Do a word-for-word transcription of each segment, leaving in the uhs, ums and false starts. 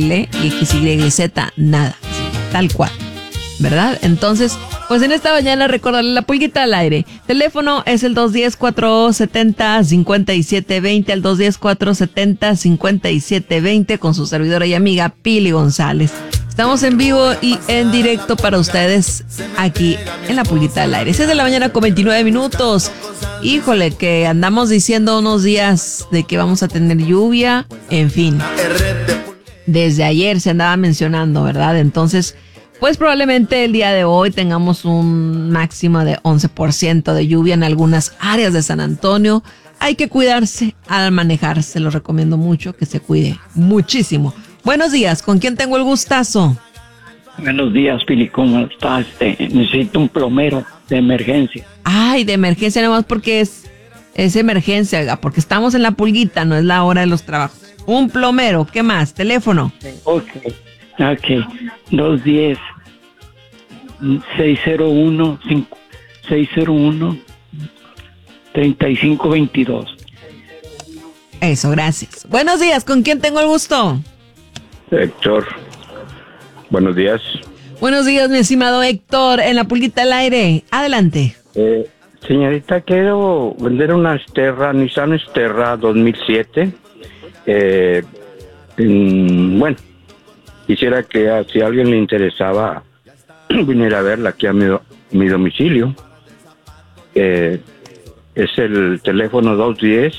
L y X Y Z, nada, tal cual, ¿verdad? Entonces, pues en esta mañana recordarle la pulguita al aire. Teléfono es el dos uno cero, cuatro siete cero, cinco siete dos cero, el dos uno cero, cuatro siete cero, cinco siete dos cero con su servidora y amiga Pili González. Estamos en vivo y en directo para ustedes aquí en la pulguita al aire. seis de la mañana con veintinueve minutos. Híjole, que andamos diciendo unos días de que vamos a tener lluvia, en fin. Desde ayer se andaba mencionando, ¿verdad? Entonces, pues probablemente el día de hoy tengamos un máximo de once por ciento de lluvia en algunas áreas de San Antonio. Hay que cuidarse al manejar, se lo recomiendo mucho, que se cuide muchísimo. Buenos días, ¿con quién tengo el gustazo? Buenos días, Pili, ¿cómo estás? Este, necesito un plomero de emergencia. Ay, de emergencia nomás porque es, es emergencia, oiga, porque estamos en la pulguita, no es la hora de los trabajos. Un plomero, ¿qué más? Teléfono. Ok, ok, dos diez, seis cero uno, seis cero uno, treinta y cinco veintidós. Eso, gracias. Buenos días, ¿con quién tengo el gusto? Héctor, buenos días. Buenos días, mi estimado Héctor, en la pulguita al aire. Adelante. Eh, señorita, quiero vender una Sterra, Nissan Sterra dos mil siete. Eh, en, bueno, quisiera que a, si a alguien le interesaba viniera a verla aquí a mi, mi domicilio. Eh, es el teléfono dos uno cero,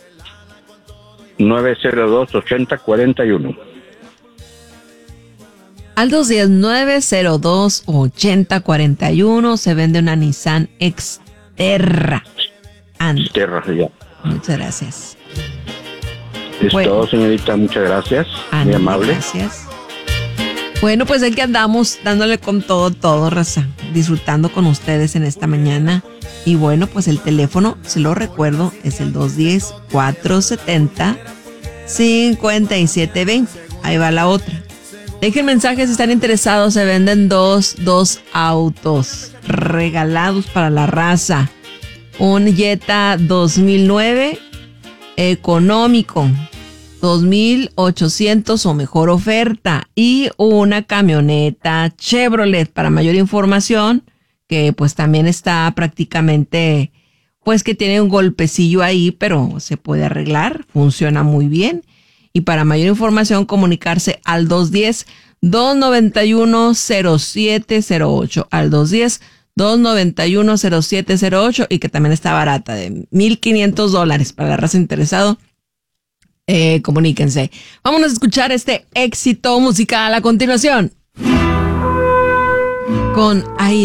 nueve cero dos, ocho cero cuatro uno. Al dos uno cero, nueve cero dos, ocho cero cuatro uno se vende una Nissan Xterra. And. Sterra, ya. Muchas gracias. Es bueno. todo, señorita, muchas gracias. And, muy amable. Gracias. Bueno, pues aquí andamos dándole con todo, todo, raza, disfrutando con ustedes en esta mañana. Y bueno, pues el teléfono, se lo recuerdo, es el dos uno cero, cuatro siete cero, cinco siete dos cero. Ahí va la otra. Dejen mensajes si están interesados. Se venden dos, dos autos regalados para la raza. Un Jetta dos mil nueve económico, dos mil ochocientos o mejor oferta. Y una camioneta Chevrolet. Para mayor información, que pues también está prácticamente, pues que tiene un golpecillo ahí, pero se puede arreglar, funciona muy bien. Y para mayor información, comunicarse al dos uno cero, dos nueve uno, cero siete cero ocho, al dos uno cero, dos nueve uno, cero siete cero ocho, y que también está barata, de mil quinientos dólares para la raza interesado. Eh, comuníquense. Vámonos a escuchar este éxito musical a continuación. Con Aida.